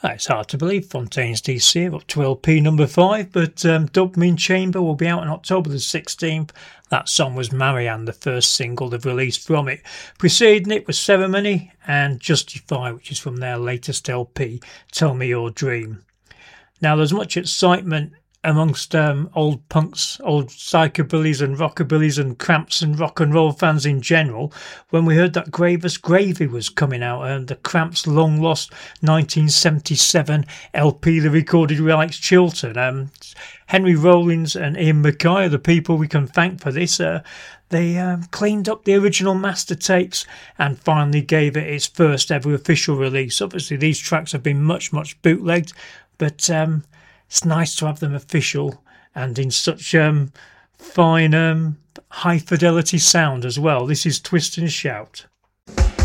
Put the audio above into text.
It's hard to believe Fontaines DC are up to LP number 5, but Dopamine Chamber will be out on October the 16th. That song was Marianne, the first single they've released from it. Preceding it was Ceremony and Justify, which is from their latest LP, Tell Me Your Dream. Now, there's much excitement amongst old punks, old psychobillies and rockabillies and Cramps and rock and roll fans in general when we heard that Gravis Gravy was coming out, and the Cramps' long lost 1977 LP they recorded with Alex Chilton. Henry Rollins and Ian MacKaye are the people we can thank for this. They cleaned up the original master tapes and finally gave it its first ever official release. Obviously these tracks have been much bootlegged, but it's nice to have them official and in such fine high fidelity sound as well. This is Twist and Shout.